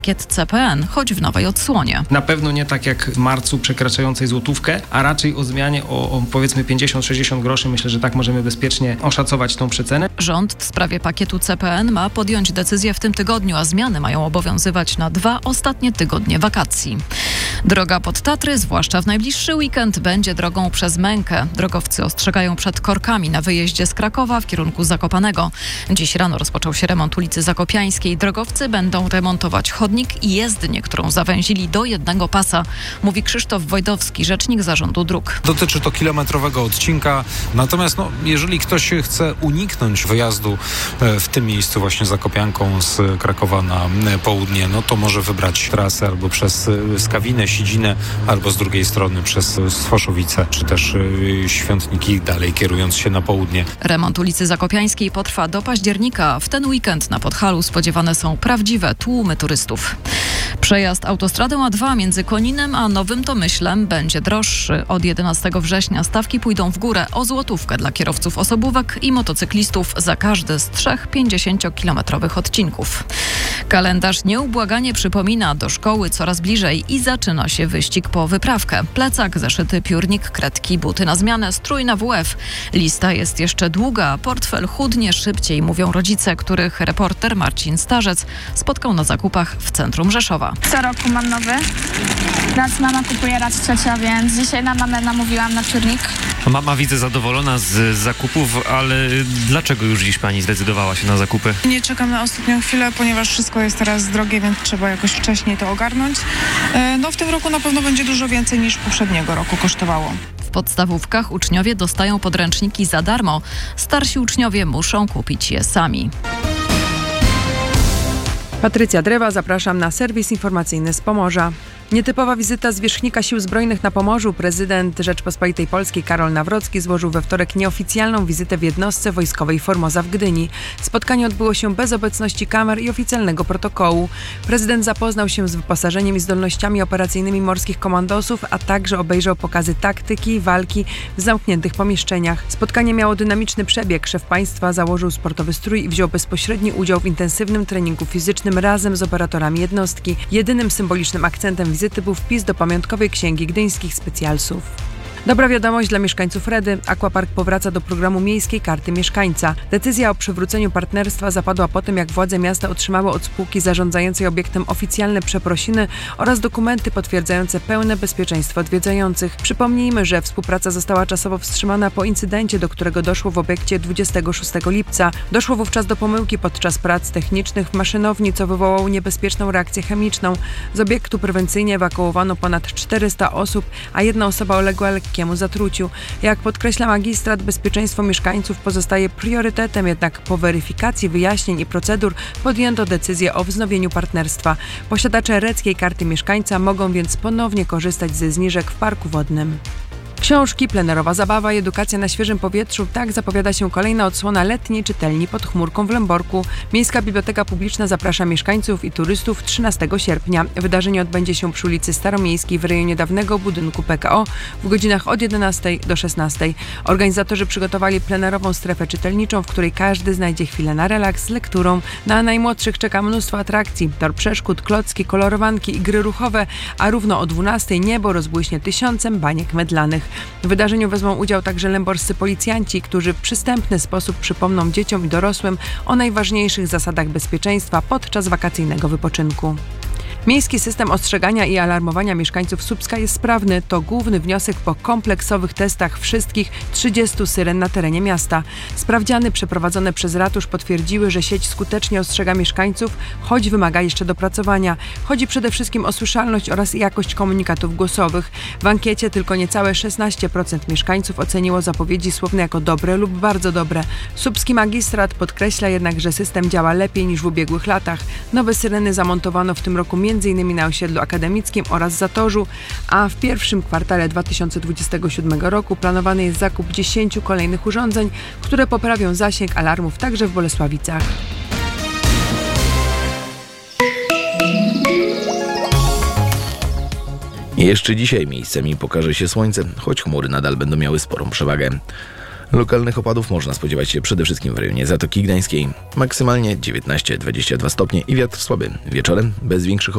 pakiet CPN, choć w nowej odsłonie. Na pewno nie tak jak w marcu przekraczającej złotówkę, a raczej o zmianie o powiedzmy 50-60 groszy. Myślę, że tak możemy bezpiecznie oszacować tą przecenę. Rząd w sprawie pakietu CPN ma podjąć decyzję w tym tygodniu, a zmiany mają obowiązywać na 2 ostatnie tygodnie wakacji. Droga pod Tatry, zwłaszcza w najbliższy weekend, będzie drogą przez mękę. Drogowcy ostrzegają przed korkami na wyjeździe z Krakowa w kierunku Zakopanego. Dziś rano rozpoczął się remont ulicy Zakopiańskiej. Drogowcy będą remontować chodnik i jezdnię, którą zawęzili do jednego pasa, mówi Krzysztof Wojdowski, rzecznik Zarządu Dróg. Dotyczy to kilometrowego odcinka, natomiast jeżeli ktoś chce uniknąć wyjazdu w tym miejscu właśnie Zakopianką z Krakowa na południe, to może wybrać trasę albo przez Skawinę, Sidzinę, albo z drugiej strony przez Stwoszowice, czy też Świątniki, dalej kierując się na południe. Remont ulicy Zakopiańskiej potrwa do października. W ten weekend na Podhalu spodziewane są prawdziwe tłumy turystów. Przejazd autostradą A2 między Koninem a Nowym Tomyślem będzie droższy. Od 11 września stawki pójdą w górę o złotówkę dla kierowców osobówek i motocyklistów za każdy z 3 50-kilometrowych odcinków. Kalendarz nieubłaganie przypomina, do szkoły coraz bliżej i zaczyna się wyścig po wyprawkę. Plecak, zeszyty, piórnik, kredki, buty na zmianę, strój na WF. Lista jest jeszcze długa, portfel chudnie szybciej, mówią rodzice, których reporter Marcin Starzec spotkał na zakupach w centrum Rzeszowa. Co roku mam nowy. Raz mama kupuje, raz ciocia, więc dzisiaj na mamę namówiłam na piórnik. Mama, widzę, zadowolona z zakupów, ale dlaczego już dziś pani zdecydowała się na zakupy? Nie czekam na ostatnią chwilę, ponieważ wszystko jest teraz drogie, więc trzeba jakoś wcześniej to ogarnąć. W tym roku na pewno będzie dużo więcej niż poprzedniego roku kosztowało. W podstawówkach uczniowie dostają podręczniki za darmo. Starsi uczniowie muszą kupić je sami. Patrycja Drewa, zapraszam na serwis informacyjny z Pomorza. Nietypowa wizyta zwierzchnika Sił Zbrojnych na Pomorzu. Prezydent Rzeczpospolitej Polskiej Karol Nawrocki złożył we wtorek nieoficjalną wizytę w jednostce wojskowej Formosa w Gdyni. Spotkanie odbyło się bez obecności kamer i oficjalnego protokołu. Prezydent zapoznał się z wyposażeniem i zdolnościami operacyjnymi morskich komandosów, a także obejrzał pokazy taktyki i walki w zamkniętych pomieszczeniach. Spotkanie miało dynamiczny przebieg. Szef państwa założył sportowy strój i wziął bezpośredni udział w intensywnym treningu fizycznym razem z operatorami jednostki. Jedynym symbolicznym akcentem wizyty był wpis do pamiątkowej księgi gdyńskich specjalsów. Dobra wiadomość dla mieszkańców Redy. Aquapark powraca do programu Miejskiej Karty Mieszkańca. Decyzja o przywróceniu partnerstwa zapadła po tym, jak władze miasta otrzymały od spółki zarządzającej obiektem oficjalne przeprosiny oraz dokumenty potwierdzające pełne bezpieczeństwo odwiedzających. Przypomnijmy, że współpraca została czasowo wstrzymana po incydencie, do którego doszło w obiekcie 26 lipca. Doszło wówczas do pomyłki podczas prac technicznych w maszynowni, co wywołało niebezpieczną reakcję chemiczną. Z obiektu prewencyjnie ewakuowano ponad 400 osób, a jedna osoba uległa lekkiemu zatruciu. Jak podkreśla magistrat, bezpieczeństwo mieszkańców pozostaje priorytetem, jednak po weryfikacji wyjaśnień i procedur podjęto decyzję o wznowieniu partnerstwa. Posiadacze Redzkiej Karty Mieszkańca mogą więc ponownie korzystać ze zniżek w parku wodnym. Książki, plenerowa zabawa i edukacja na świeżym powietrzu. Tak zapowiada się kolejna odsłona letniej czytelni pod chmurką w Lęborku. Miejska Biblioteka Publiczna zaprasza mieszkańców i turystów 13 sierpnia. Wydarzenie odbędzie się przy ulicy Staromiejskiej w rejonie dawnego budynku PKO w godzinach od 11 do 16. Organizatorzy przygotowali plenerową strefę czytelniczą, w której każdy znajdzie chwilę na relaks z lekturą. Na najmłodszych czeka mnóstwo atrakcji, tor przeszkód, klocki, kolorowanki i gry ruchowe, a równo o 12 niebo rozbłyśnie 1000 baniek mydlanych. W wydarzeniu wezmą udział także lęborscy policjanci, którzy w przystępny sposób przypomną dzieciom i dorosłym o najważniejszych zasadach bezpieczeństwa podczas wakacyjnego wypoczynku. Miejski system ostrzegania i alarmowania mieszkańców Słupska jest sprawny. To główny wniosek po kompleksowych testach wszystkich 30 syren na terenie miasta. Sprawdziany przeprowadzone przez ratusz potwierdziły, że sieć skutecznie ostrzega mieszkańców, choć wymaga jeszcze dopracowania. Chodzi przede wszystkim o słyszalność oraz jakość komunikatów głosowych. W ankiecie tylko niecałe 16% mieszkańców oceniło zapowiedzi słowne jako dobre lub bardzo dobre. Słupski magistrat podkreśla jednak, że system działa lepiej niż w ubiegłych latach. Nowe syreny zamontowano w tym roku m.in. na osiedlu akademickim oraz Zatorzu, a w pierwszym kwartale 2027 roku planowany jest zakup 10 kolejnych urządzeń, które poprawią zasięg alarmów także w Bolesławicach. Jeszcze dzisiaj miejscami pokaże się słońce, choć chmury nadal będą miały sporą przewagę. Lokalnych opadów można spodziewać się przede wszystkim w rejonie Zatoki Gdańskiej. Maksymalnie 19-22 stopnie i wiatr słaby. Wieczorem bez większych